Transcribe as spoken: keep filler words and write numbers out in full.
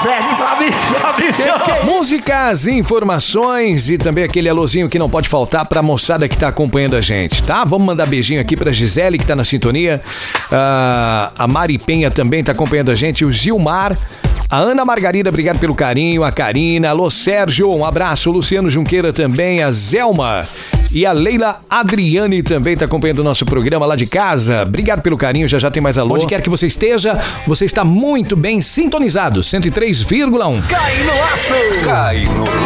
Fred Fabrício, Fabrício. Músicas, informações e também aquele alôzinho que não pode faltar pra moçada que tá acompanhando a gente, tá? Vamos mandar beijinho aqui pra Gisele, que tá na sintonia. Uh, a Mari Penha também tá acompanhando a gente. O Gilmar. A Ana Margarida, obrigado pelo carinho. A Karina. Alô, Sérgio, um abraço. O Luciano Junqueira também. A Zelma. E a Leila Adriane também está acompanhando o nosso programa lá de casa. Obrigado pelo carinho, já já tem mais alô. Onde quer que você esteja, você está muito bem sintonizado. cento e três vírgula um. Cai no aço! Cai no